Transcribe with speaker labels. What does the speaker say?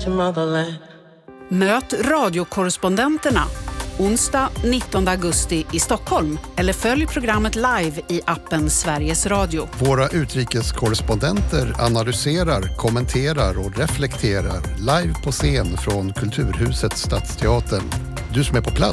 Speaker 1: to motherland.
Speaker 2: Möt radiokorrespondenterna onsdag 19 augusti i Stockholm eller följ programmet live i appen Sveriges Radio.
Speaker 3: Våra utrikeskorrespondenter analyserar, kommenterar och reflekterar live på scen från Kulturhuset Stadsteatern. Du som är på plats